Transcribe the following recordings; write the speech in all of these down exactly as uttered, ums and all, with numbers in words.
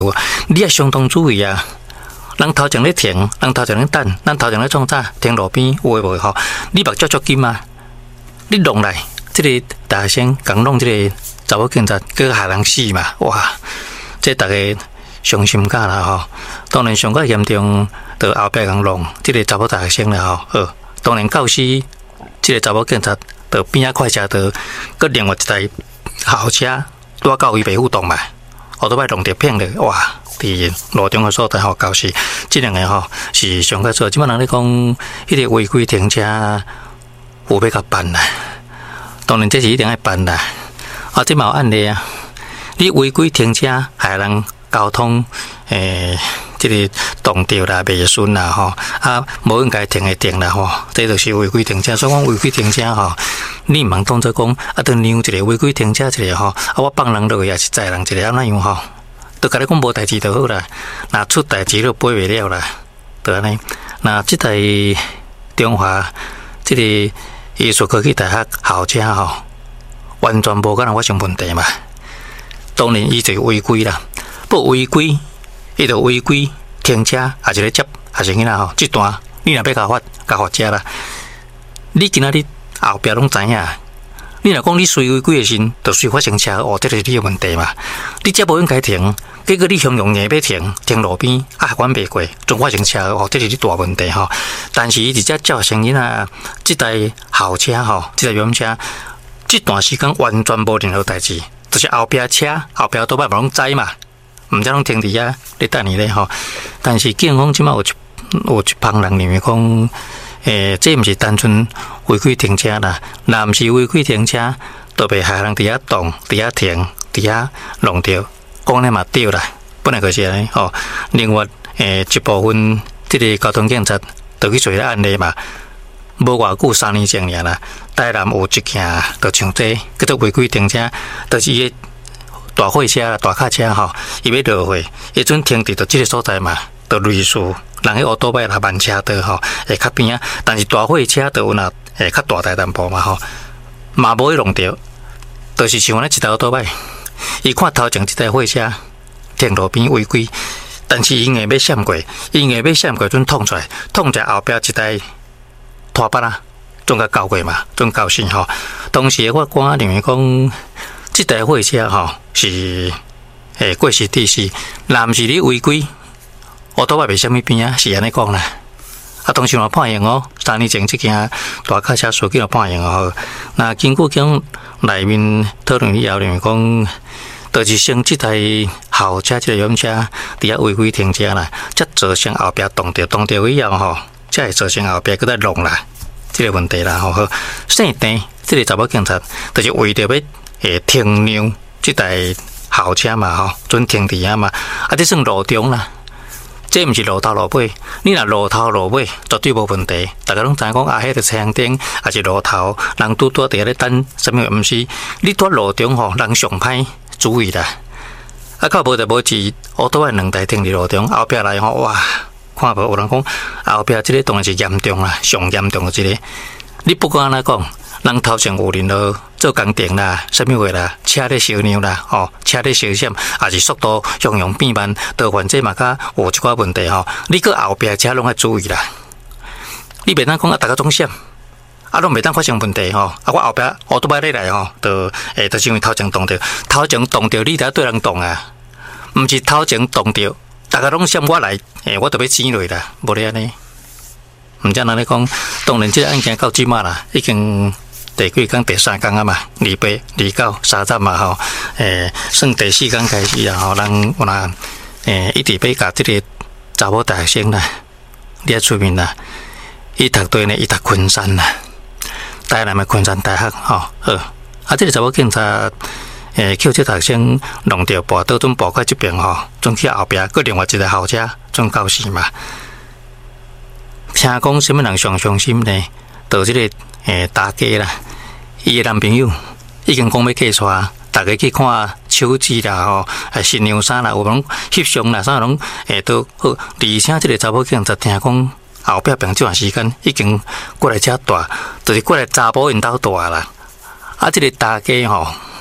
你也相当注意啊。人头前咧停，人头前咧等，咱头前咧创啥？停路边有诶无吼？你目睭足金啊！你弄来，即、這个大学生讲弄即个查某警察，佮害人死嘛！哇！这大家伤心甲啦吼。当然上较严重，就后壁讲弄即个查某大学生啦吼。呃，当然教师即个查某警察，就边仔快车道，佮另外一台校车带到伊爸互动嘛，我都歹弄着骗咧哇！伫路中的所在吼，教师即两个吼是上较错。即摆人咧讲，迄个违规停车有要甲办啦。当然这是一定要办啦。啊，即嘛有案例啊，你违规停车害人交通诶，即、這个动掉啦、袂顺啦吼，啊，无应该停的停啦吼，这就是违规停车。所以讲违规停车吼，你毋通当作讲啊，当让一个违规停车一个吼，啊，我放人落去也是载人一个，安怎样吼？都甲你讲无代志就好啦，若出代志就背袂了啦，就安尼。那即台中华即、這个艺术科技大学校车吼，完全无可能发生问题嘛。当然伊就违规啦，不违规，伊就违规停车，还是咧接，还是囡仔吼，这段你若要甲发甲发车啦，你今仔日后壁拢知影。你若讲你随违规的时，就随发生车祸，这就是你的问题嘛。你这无应该停，结果你向用硬要停，停路边啊，管袂过，总发生车祸，这是你大问题吼。但是伊直接照声音啊，这台校车吼，这台游车，这段时间完全无任何代志，就是后壁车后壁倒摆无拢知嘛，毋则拢停伫遐咧等你咧吼。但是警方即马有一有一帮人认为讲。诶，这毋是单纯违规停车啦，若毋是违规停车，都袂害人伫遐动、伫遐停、伫遐弄着，讲咧嘛对啦，本来就是安尼吼。另外，诶一部分即个交通警察就去做案例嘛，无偌久三年前尔啦，台南有一件就像这叫做违规停车，就是伊大货车、大卡车吼，伊要落货，伊阵停伫着即个所在嘛，就类似。人迄乌多摆啦慢车道吼，会较边啊，但是大货车道有若会较大台淡薄嘛吼，嘛无去弄着，就是像咱一台乌多摆，伊看头前一台货车停路边违规，但是伊硬要闪过，伊硬要闪过，阵捅出来，捅在后壁一台拖把啊，总甲交过嘛，总交死吼。当时我官认为讲，这台货车吼是诶过失致死，若毋是你违规。我倒摆袂虾米边啊，是安尼讲啦。啊，当时嘛判刑哦，三年前即件大卡车司机就判刑哦。那经过讲内面讨论以后，认为讲，就是先即台校车、即个游车伫遐违规停车啦，则造成后壁动着动着以后吼，才会造成后壁搁再弄啦，即个问题啦吼。姓陈，即个查某警察，就是为着要诶停让即台校车嘛吼，准停伫遐嘛，啊，这算路中啦。这毋是路头路尾，你若路头路尾绝对无问题。大家拢知影讲啊，迄个车行顶也是路头，人拄拄伫遐咧等，什么毋是？你伫路中吼，人上歹注意啦。啊，到无就无是，乌多摆两台停伫路中，后壁来吼，哇，看无有人讲后壁即个当然是严重啦，上严重的一个。你不管安怎讲，人头前有人咯，做工程啦，什么话啦，车咧烧娘啦，吼、哦，车咧烧闪，也是速度向用变慢，倒换这嘛较有一寡问题吼。你个后壁车拢要注意啦，你袂当讲啊，大家总闪，啊，拢袂当发生问题吼。啊，我后壁我都摆咧来吼，就诶，就是因为头前动着，头前动着，你才对人动啊，毋是头前动着，大家拢闪我来，诶，我就要挤落啦，无咧安尼。毋则人咧讲，当然即个案件到即马啦，已经第几工、第三工啊嘛，二八、二九、三十嘛吼，诶，算第四工开始啊吼，人有若诶一直要甲即个查某大学生啦，你啊出面啦，伊读对呢，伊读昆山啦，台南的昆山大学吼，好，啊，即个查某警察诶，叫即个学生弄着跋倒，准跋过即边吼，准去后壁，佮另外一台校车准搞死嘛。听讲什么人上伤心呢？就即、这个诶大家啦，伊诶男朋友已经讲要嫁出，大家去看手机啦吼，诶新娘衫啦，有拢翕相啦，啥拢诶都好。而且即个查某警察听讲后壁平这段时间已经过来遮住，就是过来查甫因兜住啦。啊，即、这个大家吼，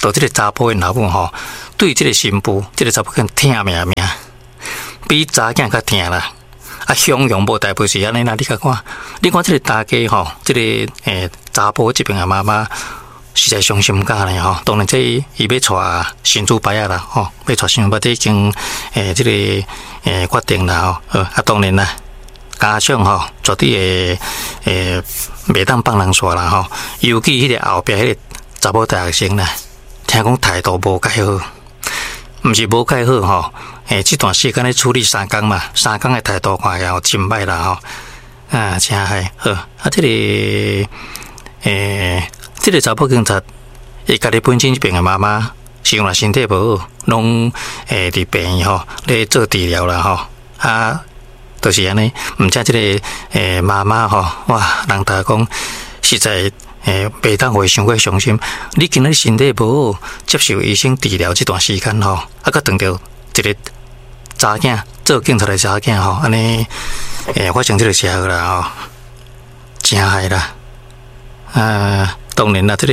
到这个查甫因老母吼，对这个新妇，这个查甫囝疼命命，比查囝较疼啦。啊，雄雄无代表是安尼啦，你甲看，你看这个大家吼，这个诶查甫这边的妈妈。实在伤心家呢吼，当然这伊要带新主牌啊啦吼，要带新主牌这已经诶、欸、这个诶、欸、决定啦吼，呃啊当然啦，家长吼绝对会诶袂当放人煞啦吼，尤其迄个后壁迄个查某大学生啦，听讲态度无介好，毋是无介好吼，诶、欸、这段时间咧处理三工嘛，三工的态度看起来真歹啦吼，啊真害好啊这个诶。欸这个查甫警察，伊家己本身这边的妈妈，是讲身体无好，拢诶伫病院吼咧做治疗啦吼，啊，就是安尼，毋知这个诶妈妈吼，哇，人大讲实在诶袂当会伤过伤心。你今日身体无好，接受医生治疗这段时间吼，啊，佮等到一个查囝做警察的查囝吼，安尼诶发生这个事啦吼，真害啦，啊。当然啦，这个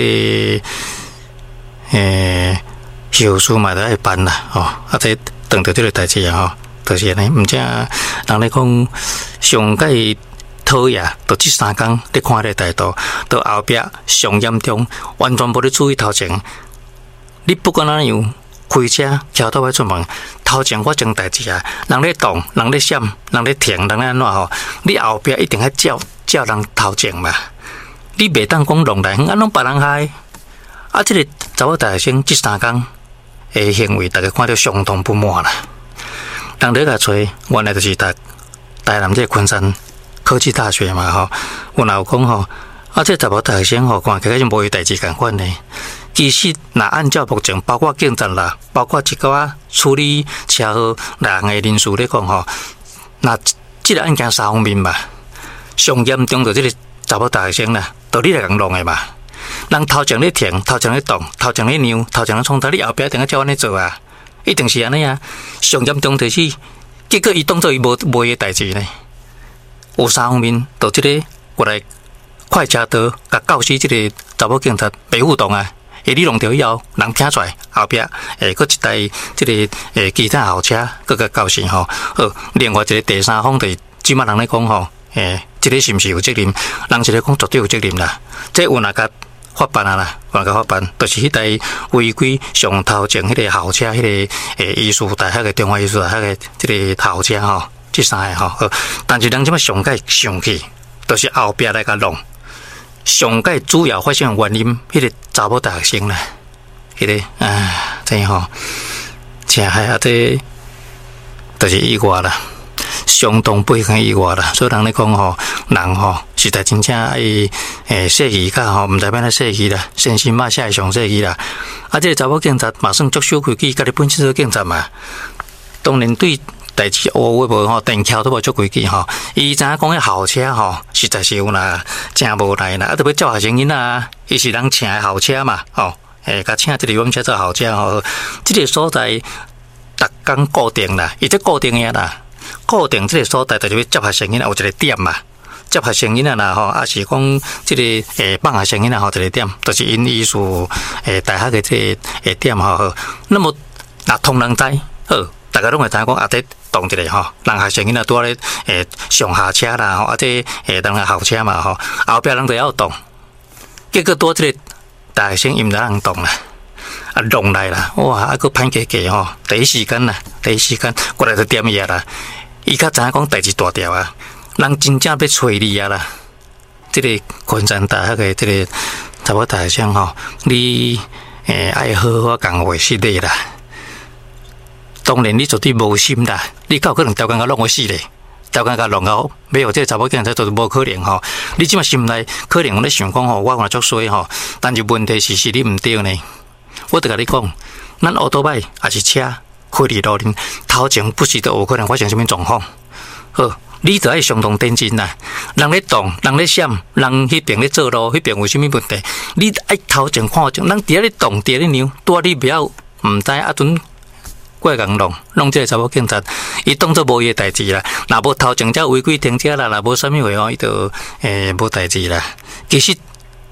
诶，后事嘛都要办啦，吼，啊，这等到这个代志啊，吼，就是安尼，毋只人咧讲上届讨厌，就这三工咧看咧态度，到后壁上严重，完全无咧注意头前。你不管哪样开车桥到要出门，头前发生代志啊，人咧动，人咧闪，人咧停，人咧安怎吼？你后壁一定要照照人头前嘛。你袂当讲弄来远，啊，拢别人害。啊，这个查某大学生这三工诶行为，大家看到相当不满啦。人咧甲找，原来就是读台南这昆山科技大学嘛吼。有人有讲吼，啊，这查某大学生吼，看起来就无伊代志共款呢。其实，若按照目前包括警察啦，包括一个啊处理车祸人的人士咧讲吼，那这个案件三方面嘛，上严重就这个查某大学生啦。道理来讲弄的嘛，人头前咧停，头前咧动，头前咧让，头前咧冲突，你后壁一定要照安尼做啊，一定是安尼啊。上严重就是，结果伊当作伊无无个代志呢。有三方面，到这个过来快车道，甲教死这个查某警察袂互动啊。诶，你弄掉以后，人听出来，后壁诶，搁一台这个诶其他后车，搁甲教死吼。好，另外一个第三方就是，即马人咧讲吼，诶。这个是毋是有责任？人是咧讲绝对有责任啦。这有哪甲法办啊啦？有哪甲法办？就是迄台违规上头前迄个后车，迄、那个诶艺术大学的中华艺术大学的这个后车吼，这三个吼。但是人即摆上届上去，就是后壁来甲弄。上届主要发生原因，迄、那个查某大学生啦，迄、那个啊，这吼，真害啊！这就是意外啦。相当不幸意外啦，所以人咧讲吼，人吼实在真正爱诶说气甲吼，毋知要安怎说气啦，先心嘛下上说气啦。啊，这个查某警察马上接受规矩，家己本身做警察嘛，当然对代志乌话无吼，电桥都无做规矩吼。伊知影讲迄校车吼，实在是有啦，真无赖啦，啊，特别照学生囡仔，伊是人请的校车嘛，吼，诶，甲请这个网车做校车吼，这个所在逐工固定啦，伊这固定个啦。固定这个所在，就是要接学生囡仔有一个点嘛，接学生囡仔啦吼，啊是讲这个诶放学生囡仔吼一个点，就是因艺术诶大学的这个诶点吼。那么若通人知，好，大家拢会知影讲啊，这动一个吼，人学生囡仔拄咧诶上下车啦吼，啊这诶人个后车嘛吼，后壁人就要动，结果拄这个大学生伊毋知人动啦。啊，弄来啦，哇！啊，佮歹加加吼，第一时间啦，第一时间过来就点伊啊啦。伊较知影讲代志大条啊，人真正要找你啊啦。这个昆山大学的这个查某大学生吼，你诶爱好好讲话实力啦。当然你绝对无心啦，你够可能条件甲弄我死咧，条件甲弄到没有这个查某囝仔就是无可能吼。你即马心内可能咧想讲吼，我原来足衰吼，但是问题是是你毋对呢。我得甲你讲，咱奥多摆也是车开伫路面，头前不时都有可能发生什么状况。好，你就爱相当认真啦。人咧动，人咧闪，人迄边咧做路，迄边有啥物问题？你爱头前看前，人伫咧动，伫咧让，拄你不要毋知啊阵过共弄，弄这个查某警察，伊当作无伊诶代志啦。若无头前才违规停车啦，若无啥物话吼，伊就诶无代志啦。其实。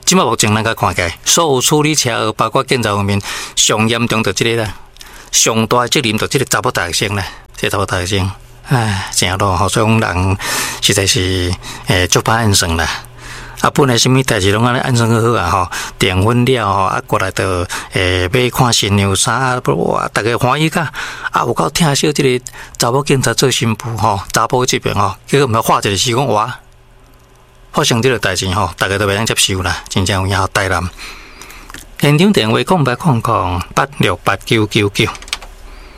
即摆目前咱甲看起来，所有处理车包括建造方面，上严重就即个啦，上大责任就即个查某大学生啦，即个查某大学生，唉，真咯，吼，所以讲人实在是诶足歹安算啦。啊，本来什么代志拢安尼安算好好啊吼，订婚了吼，啊过来就诶买看新娘衫啊，哇，大家欢喜甲，啊有够疼惜即个查某警察做新妇吼，查甫这边吼，结果毋知画一个是讲哇，发生即个代志吼，大家都袂当接受啦，真正有影台南。现场电话空八空空八六八九九九。